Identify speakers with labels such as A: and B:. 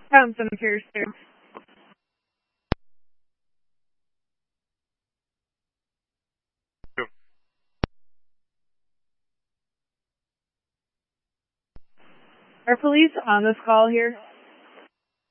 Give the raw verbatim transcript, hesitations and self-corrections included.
A: Thompson Piercer. Are police on this call here?